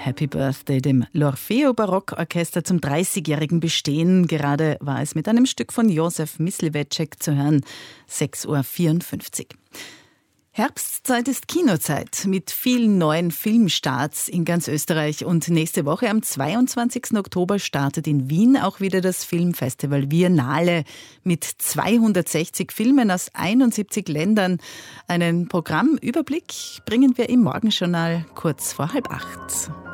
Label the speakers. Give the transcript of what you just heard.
Speaker 1: Happy Birthday dem L'Orfeo Barockorchester zum 30-jährigen Bestehen. Gerade war es mit einem Stück von Josef Myslivecek zu hören. 6.54 Uhr. Herbstzeit ist Kinozeit mit vielen neuen Filmstarts in ganz Österreich. Und nächste Woche am 22. Oktober startet in Wien auch wieder das Filmfestival Viennale mit 260 Filmen aus 71 Ländern. Einen Programmüberblick bringen wir im Morgenjournal kurz vor 7:30.